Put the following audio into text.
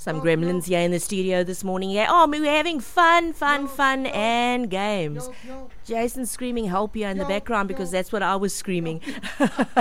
Some gremlins here in the studio this morning. Yeah, we're having fun and games. Jason's screaming help here in the background because that's what I was screaming.